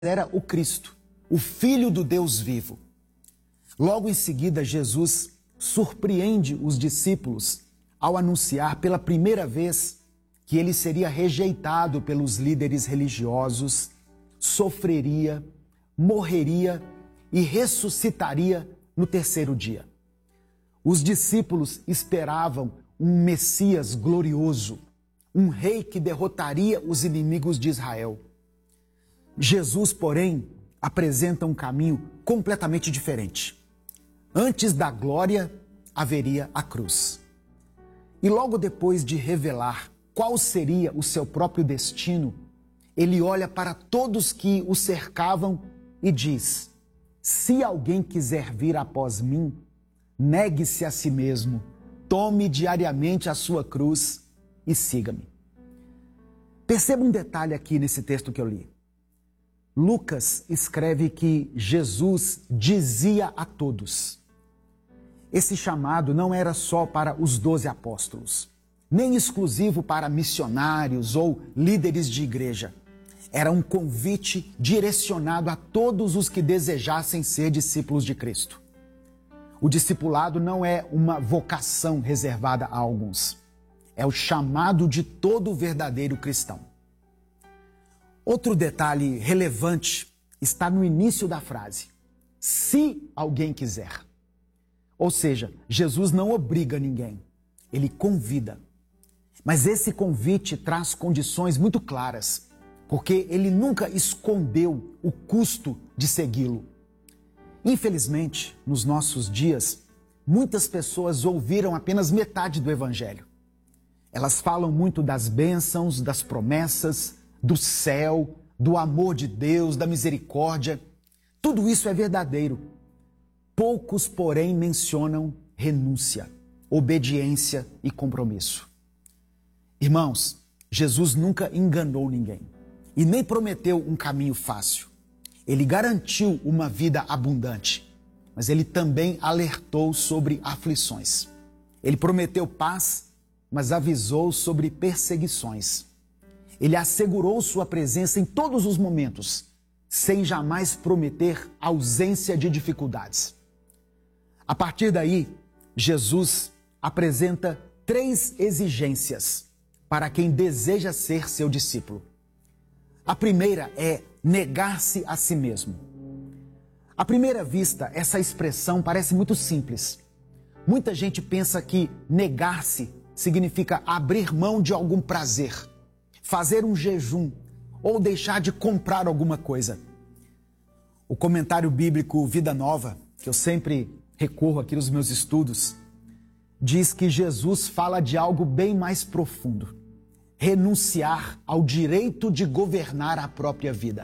era o Cristo, o Filho do Deus vivo. Logo em seguida, Jesus surpreende os discípulos ao anunciar pela primeira vez que ele seria rejeitado pelos líderes religiosos, sofreria, morreria e ressuscitaria no terceiro dia. Os discípulos esperavam um Messias glorioso, um rei que derrotaria os inimigos de Israel. Jesus, porém, apresenta um caminho completamente diferente. Antes da glória, haveria a cruz. E logo depois de revelar qual seria o seu próprio destino, ele olha para todos que o cercavam e diz: se alguém quiser vir após mim, negue-se a si mesmo, tome diariamente a sua cruz e siga-me. Perceba um detalhe aqui nesse texto que eu li. Lucas escreve que Jesus dizia a todos. Esse chamado não era só para os 12 apóstolos, nem exclusivo para missionários ou líderes de igreja. Era um convite direcionado a todos os que desejassem ser discípulos de Cristo. O discipulado não é uma vocação reservada a alguns. É o chamado de todo verdadeiro cristão. Outro detalhe relevante está no início da frase. Se alguém quiser. Ou seja, Jesus não obriga ninguém. Ele convida. Mas esse convite traz condições muito claras, porque ele nunca escondeu o custo de segui-lo. Infelizmente, nos nossos dias, muitas pessoas ouviram apenas metade do evangelho. Elas falam muito das bênçãos, das promessas, do céu, do amor de Deus, da misericórdia. Tudo isso é verdadeiro. Poucos, porém, mencionam renúncia, obediência e compromisso. Irmãos, Jesus nunca enganou ninguém e nem prometeu um caminho fácil. Ele garantiu uma vida abundante, mas ele também alertou sobre aflições. Ele prometeu paz, mas avisou sobre perseguições. Ele assegurou sua presença em todos os momentos, sem jamais prometer ausência de dificuldades. A partir daí, Jesus apresenta 3 exigências para quem deseja ser seu discípulo. A primeira é negar-se a si mesmo. À primeira vista, essa expressão parece muito simples. Muita gente pensa que negar-se significa abrir mão de algum prazer, fazer um jejum ou deixar de comprar alguma coisa. O comentário bíblico Vida Nova, que eu sempre recorro aqui nos meus estudos, diz que Jesus fala de algo bem mais profundo. Renunciar ao direito de governar a própria vida.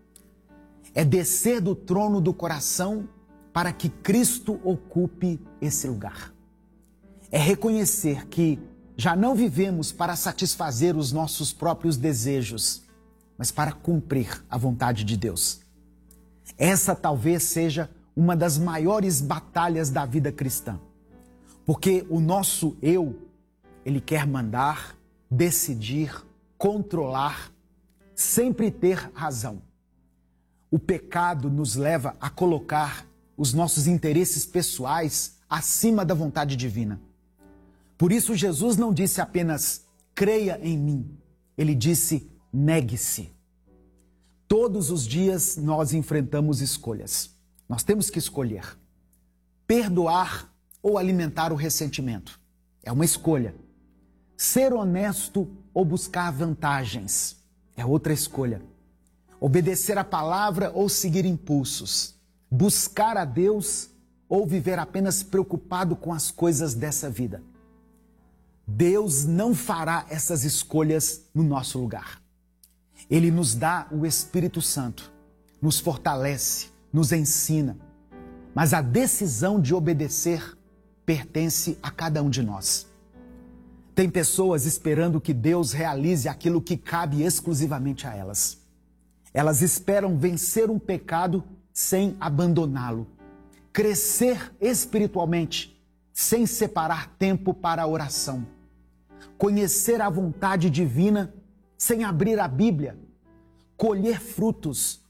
É descer do trono do coração para que Cristo ocupe esse lugar. É reconhecer que já não vivemos para satisfazer os nossos próprios desejos, mas para cumprir a vontade de Deus. Essa talvez seja uma das maiores batalhas da vida cristã, porque o nosso eu, ele quer mandar, decidir, controlar, sempre ter razão. O pecado nos leva a colocar os nossos interesses pessoais acima da vontade divina. Por isso, Jesus não disse apenas, creia em mim. Ele disse, negue-se. Todos os dias nós enfrentamos escolhas. Nós temos que escolher. Perdoar ou alimentar o ressentimento. É uma escolha. Ser honesto ou buscar vantagens. É outra escolha. Obedecer a palavra ou seguir impulsos. Buscar a Deus ou viver apenas preocupado com as coisas dessa vida. Deus não fará essas escolhas no nosso lugar. Ele nos dá o Espírito Santo, nos fortalece, nos ensina. Mas a decisão de obedecer pertence a cada um de nós. Tem pessoas esperando que Deus realize aquilo que cabe exclusivamente a elas. Elas esperam vencer um pecado sem abandoná-lo. Crescer espiritualmente sem separar tempo para a oração. Conhecer a vontade divina sem abrir a Bíblia. Colher frutos